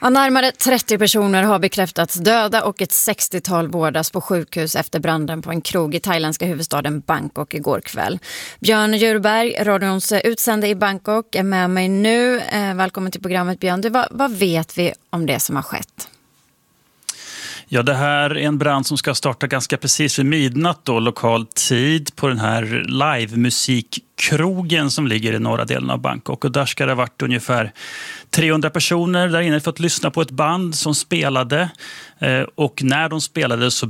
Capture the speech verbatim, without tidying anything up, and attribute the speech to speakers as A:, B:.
A: Ja, närmare trettio personer har bekräftats döda och ett sextiotal vårdas på sjukhus efter branden på en krog i thailändska huvudstaden Bangkok igår kväll. Björn Djurberg, radions utsände i Bangkok, är med mig nu. Eh, välkommen till programmet, Björn. Du, vad, vad vet vi om det som har skett?
B: Ja, det här är en brand som ska starta ganska precis vid midnatt då, lokal tid, på den här livemusikkrogen som ligger i norra delen av Bangkok. Och där ska det ha varit ungefär trehundra personer där inne fått lyssna på ett band som spelade. Och när de spelade så